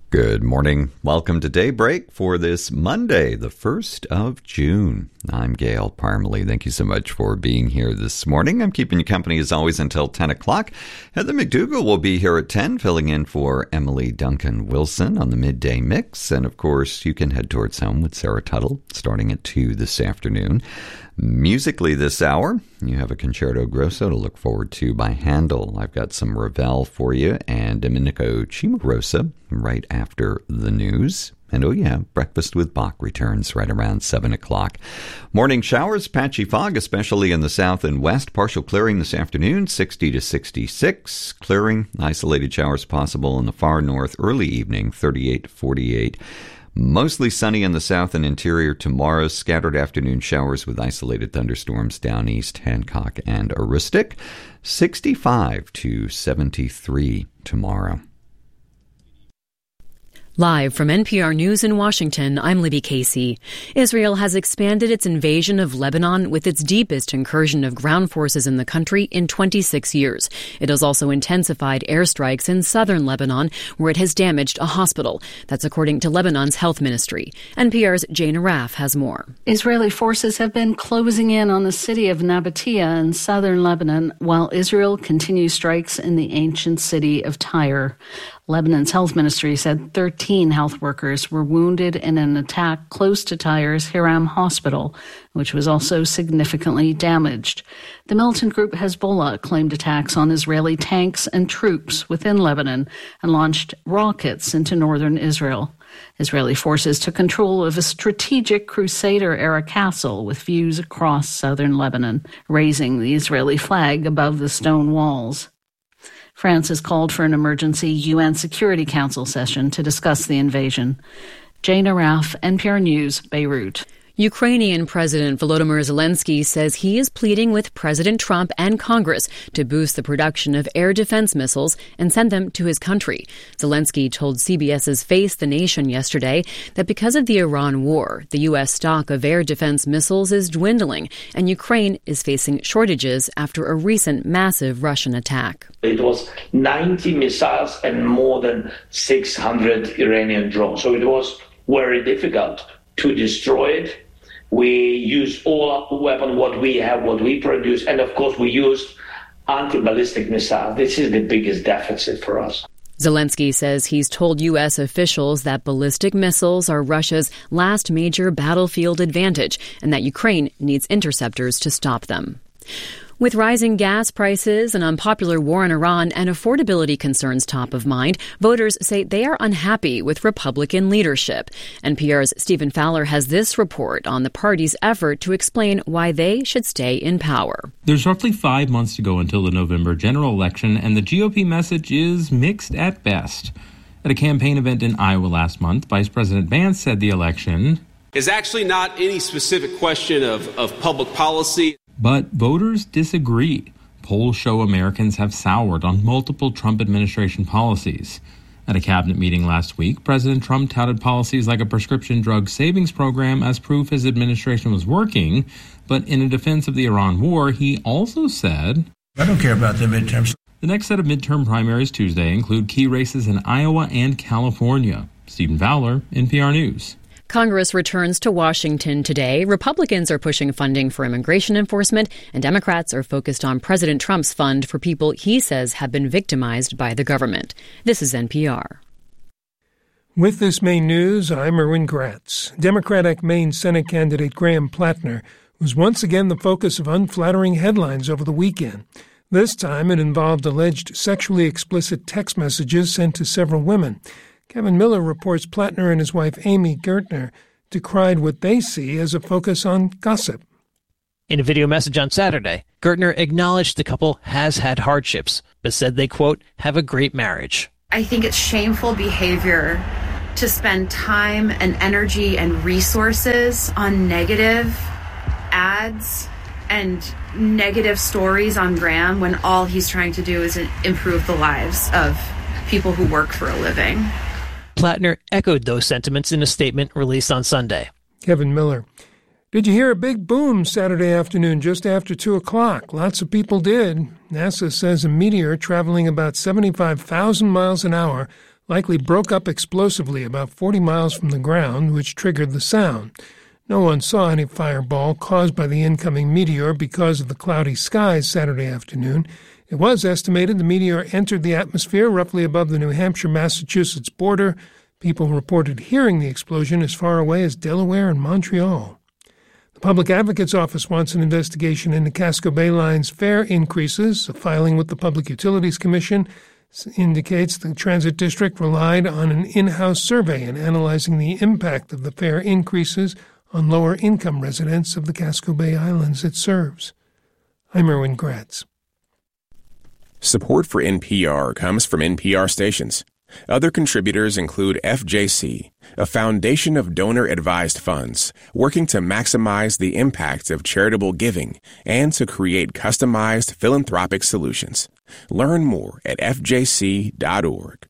Good morning. Welcome to Daybreak for this Monday, the 1st of June. I'm Gail Parmalee. Thank you so much for being here this morning. I'm keeping you company as always until 10 o'clock. Heather McDougall will be here at 10, filling in for Emily Duncan Wilson on the midday mix. And of course, you can head towards home with Sarah Tuttle starting at 2 this afternoon. Musically this hour, you have a Concerto Grosso to look forward to by Handel. I've got some Ravel for you and Domenico Cimarosa right after the news. And oh yeah, Breakfast with Bach returns right around 7 o'clock. Morning showers, patchy fog, especially in the south and west. Partial clearing this afternoon, 60 to 66. Clearing, isolated showers possible in the far north. Early evening, 38 to 48. Mostly sunny in the south and interior tomorrow. Scattered afternoon showers with isolated thunderstorms down east, Hancock and Aroostook. 65 to 73 tomorrow. Live from NPR News in Washington, I'm Libby Casey. Israel has expanded its invasion of Lebanon with its deepest incursion of ground forces in the country in 26 years. It has also intensified airstrikes in southern Lebanon, where it has damaged a hospital. That's according to Lebanon's health ministry. NPR's Jane Araf has more. Israeli forces have been closing in on the city of Nabatea in southern Lebanon, while Israel continues strikes in the ancient city of Tyre. Lebanon's health ministry said 13 health workers were wounded in an attack close to Tyre's Hiram Hospital, which was also significantly damaged. The militant group Hezbollah claimed attacks on Israeli tanks and troops within Lebanon and launched rockets into northern Israel. Israeli forces took control of a strategic Crusader-era castle with views across southern Lebanon, raising the Israeli flag above the stone walls. France has called for an emergency UN Security Council session to discuss the invasion. Jane Araf, NPR News, Beirut. Ukrainian President Volodymyr Zelensky says he is pleading with President Trump and Congress to boost the production of air defense missiles and send them to his country. Zelensky told CBS's Face the Nation yesterday that because of the Iran war, the U.S. stock of air defense missiles is dwindling, and Ukraine is facing shortages after a recent massive Russian attack. It was 90 missiles and more than 600 Iranian drones. So it was very difficult to destroy it. We used all our weapons, what we have, what we produce, and of course we used anti-ballistic missiles. This is the biggest deficit for us. Zelensky says he's told U.S. officials that ballistic missiles are Russia's last major battlefield advantage and that Ukraine needs interceptors to stop them. With rising gas prices, an unpopular war in Iran, and affordability concerns top of mind, voters say they are unhappy with Republican leadership. NPR's Stephen Fowler has this report on the party's effort to explain why they should stay in power. There's roughly 5 months to go until the November general election, and the GOP message is mixed at best. At a campaign event in Iowa last month, Vice President Vance said the election is actually not any specific question of public policy. But voters disagree. Polls show Americans have soured on multiple Trump administration policies. At a cabinet meeting last week, President Trump touted policies like a prescription drug savings program as proof his administration was working. But in a defense of the Iran war, he also said, I don't care about the midterms. The next set of midterm primaries Tuesday include key races in Iowa and California. Stephen Fowler, NPR News. Congress returns to Washington today. Republicans are pushing funding for immigration enforcement, and Democrats are focused on President Trump's fund for people he says have been victimized by the government. This is NPR. With this Maine news, I'm Erwin Gratz. Democratic Maine Senate candidate Graham Plattner was once again the focus of unflattering headlines over the weekend. This time it involved alleged sexually explicit text messages sent to several women. Kevin Miller reports Plattner and his wife Amy Gertner decried what they see as a focus on gossip. In a video message on Saturday, Gertner acknowledged the couple has had hardships, but said they, quote, have a great marriage. I think it's shameful behavior to spend time and energy and resources on negative ads and negative stories on Graham when all he's trying to do is improve the lives of people who work for a living. Plattner echoed those sentiments in a statement released on Sunday. Kevin Miller. Did you hear a big boom Saturday afternoon just after 2 o'clock? Lots of people did. NASA says a meteor traveling about 75,000 miles an hour likely broke up explosively about 40 miles from the ground, which triggered the sound. No one saw any fireball caused by the incoming meteor because of the cloudy skies Saturday afternoon. It was estimated the meteor entered the atmosphere roughly above the New Hampshire-Massachusetts border. People reported hearing the explosion as far away as Delaware and Montreal. The Public Advocate's Office wants an investigation into Casco Bay Line's fare increases. A filing with the Public Utilities Commission indicates the transit district relied on an in-house survey in analyzing the impact of the fare increases on lower-income residents of the Casco Bay Islands it serves. I'm Erwin Gratz. Support for NPR comes from NPR stations. Other contributors include FJC, a foundation of donor-advised funds working to maximize the impact of charitable giving and to create customized philanthropic solutions. Learn more at fjc.org.